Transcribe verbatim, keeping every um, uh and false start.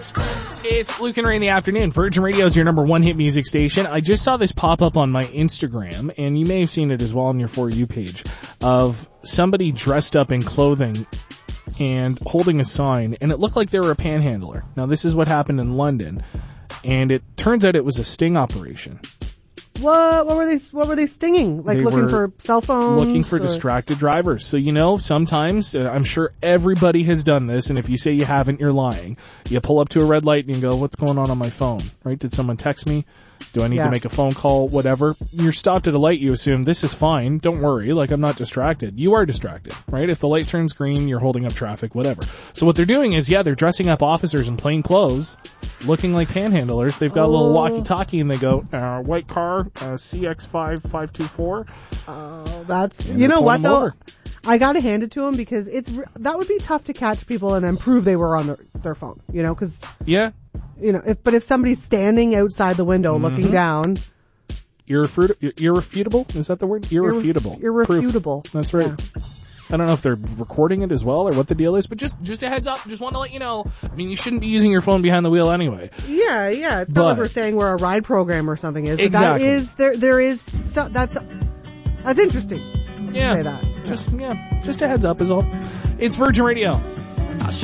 It's Luke and Ray in the afternoon. Virgin Radio is your number one hit music station. I just saw this pop up on my Instagram, and you may have seen it as well on your For You page, of somebody dressed up in clothing and holding a sign, and it looked like they were a panhandler. Now, this is what happened in London, and it turns out it was a sting operation. What? What were they? What were they stinging? Like They looking were for cell phones? Looking for or? distracted drivers. So, you know, sometimes, uh, I'm sure everybody has done this, and if you say you haven't, you're lying. You pull up to a red light and you go, what's going on on my phone? Right? Did someone text me? Do I need Yeah. to make a phone call? Whatever. You're stopped at a light, you assume, this is fine. Don't worry. Like, I'm not distracted. You are distracted, right? If the light turns green, you're holding up traffic, whatever. So what they're doing is, yeah, they're dressing up officers in plain clothes, looking like panhandlers. They've got Oh. a little walkie-talkie, and they go, uh, white car, uh, C X five five two four. Oh, that's And you they're know what pulling them though. over. I gotta hand it to them because it's that would be tough to catch people and then prove they were on their their phone. You know, because Yeah. you know, if but if somebody's standing outside the window Mm-hmm. looking down, Irrefut- irrefutable? Is that the word? Irrefutable. irrefutable. Proof. That's right. Yeah. I don't know if they're recording it as well or what the deal is, but just just a heads up. Just want to let you know. I mean, you shouldn't be using your phone behind the wheel anyway. Yeah, yeah. It's not But- like we're saying we're a ride program or something. Is but Exactly. that is there? There is so, that's that's interesting. Yeah. To say that. Just yeah. Just a heads up is all. It's Virgin Radio.